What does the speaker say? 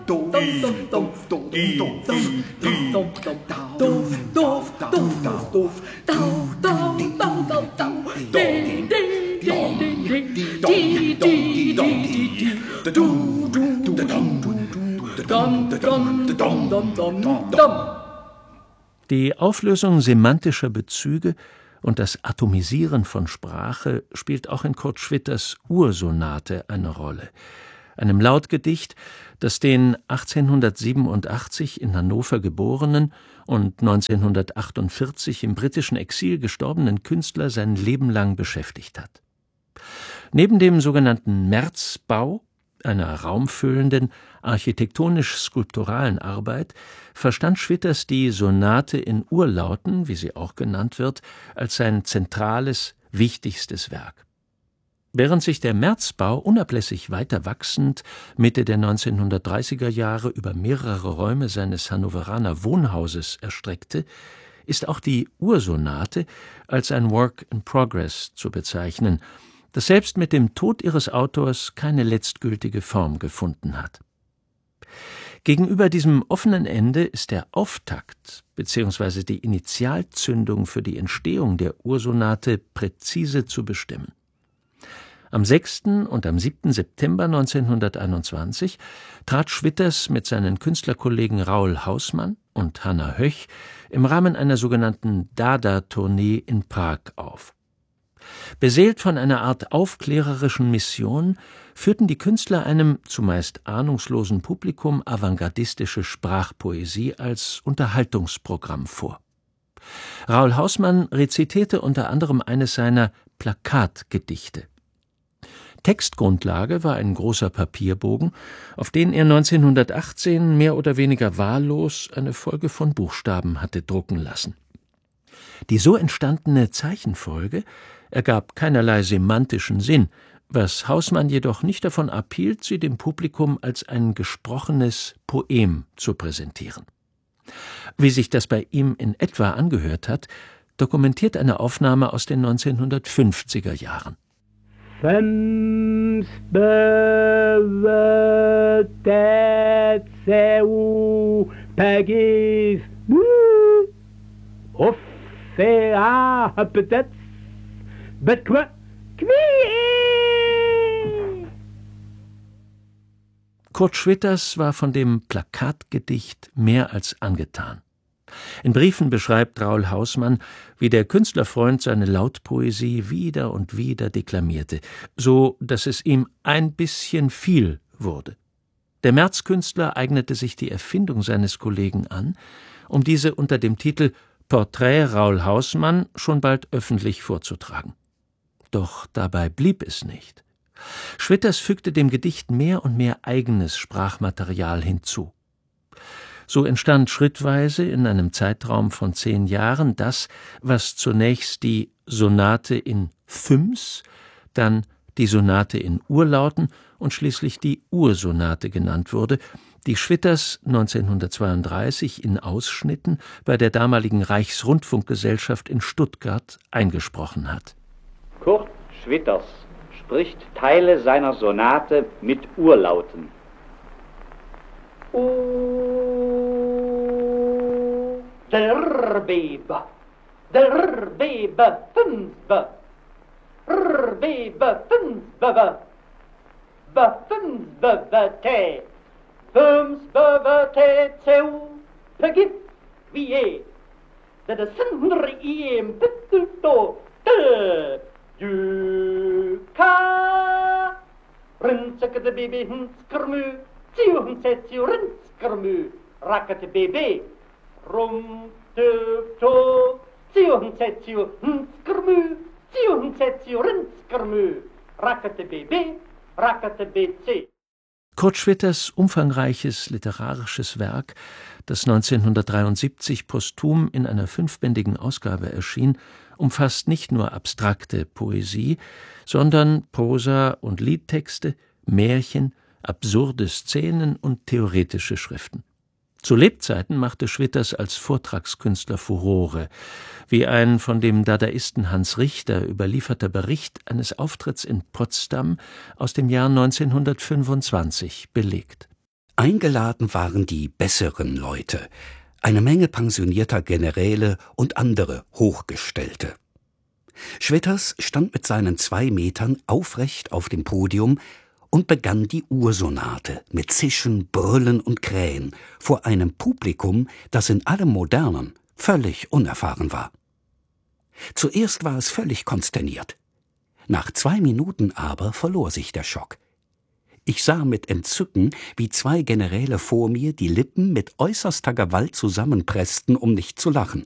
Die Auflösung semantischer Bezüge und das Atomisieren von Sprache spielt auch in Kurt Schwitters Ursonate eine Rolle, einem Lautgedicht, das den 1887 in Hannover geborenen und 1948 im britischen Exil gestorbenen Künstler sein Leben lang beschäftigt hat. Neben dem sogenannten Märzbau, einer raumfüllenden, architektonisch-skulpturalen Arbeit, verstand Schwitters die Sonate in Urlauten, wie sie auch genannt wird, als sein zentrales, wichtigstes Werk. Während sich der Märzbau unablässig weiter wachsend Mitte der 1930er Jahre über mehrere Räume seines Hannoveraner Wohnhauses erstreckte, ist auch die Ursonate als ein Work in Progress zu bezeichnen, das selbst mit dem Tod ihres Autors keine letztgültige Form gefunden hat. Gegenüber diesem offenen Ende ist der Auftakt bzw. die Initialzündung für die Entstehung der Ursonate präzise zu bestimmen. Am 6. und am 7. September 1921 trat Schwitters mit seinen Künstlerkollegen Raoul Hausmann und Hanna Höch im Rahmen einer sogenannten Dada-Tournee in Prag auf. Beseelt von einer Art aufklärerischen Mission führten die Künstler einem zumeist ahnungslosen Publikum avantgardistische Sprachpoesie als Unterhaltungsprogramm vor. Raoul Hausmann rezitierte unter anderem eines seiner Plakatgedichte. Textgrundlage war ein großer Papierbogen, auf den er 1918 mehr oder weniger wahllos eine Folge von Buchstaben hatte drucken lassen. Die so entstandene Zeichenfolge ergab keinerlei semantischen Sinn, was Hausmann jedoch nicht davon abhielt, sie dem Publikum als ein gesprochenes Poem zu präsentieren. Wie sich das bei ihm in etwa angehört hat, dokumentiert eine Aufnahme aus den 1950er Jahren. Kurt Schwitters war von dem Plakatgedicht mehr als angetan. In Briefen beschreibt Raoul Hausmann, wie der Künstlerfreund seine Lautpoesie wieder und wieder deklamierte, so dass es ihm ein bisschen viel wurde. Der Märzkünstler eignete sich die Erfindung seines Kollegen an, um diese unter dem Titel Porträt Raoul Hausmann schon bald öffentlich vorzutragen. Doch dabei blieb es nicht. Schwitters fügte dem Gedicht mehr und mehr eigenes Sprachmaterial hinzu. So entstand schrittweise in einem Zeitraum von 10 Jahren das, was zunächst die Sonate in Fünfs, dann die Sonate in Urlauten und schließlich die Ursonate genannt wurde, die Schwitters 1932 in Ausschnitten bei der damaligen Reichsrundfunkgesellschaft in Stuttgart eingesprochen hat. Kurt Schwitters spricht Teile seiner Sonate mit Urlauten. Der Bebe, fünfbe, Bebe, fünfbe, fünfbe, te, fünfbe, te, zeu, vergib, wie je, der Sünder ihm, bittuto, te, du, ka, rinzeke Bebe, hinskermü, ziu, rinskermü, rakkete Bebe, rum, to, ziu, hinskermü, ziu, rinskermü, rakkete Bebe, rakkete BC. Kurt Schwitters umfangreiches literarisches Werk, das 1973 posthum in einer 5-bändigen Ausgabe erschien, umfasst nicht nur abstrakte Poesie, sondern Prosa- und Liedtexte, Märchen, absurde Szenen und theoretische Schriften. Zu Lebzeiten machte Schwitters als Vortragskünstler Furore, wie ein von dem Dadaisten Hans Richter überlieferter Bericht eines Auftritts in Potsdam aus dem Jahr 1925 belegt. Eingeladen waren die besseren Leute, eine Menge pensionierter Generäle und andere Hochgestellte. Schwitters stand mit seinen 2 Metern aufrecht auf dem Podium und begann die Ursonate mit Zischen, Brüllen und Krähen vor einem Publikum, das in allem Modernen völlig unerfahren war. Zuerst war es völlig konsterniert. Nach 2 Minuten aber verlor sich der Schock. Ich sah mit Entzücken, wie 2 Generäle vor mir die Lippen mit äußerster Gewalt zusammenpressten, um nicht zu lachen.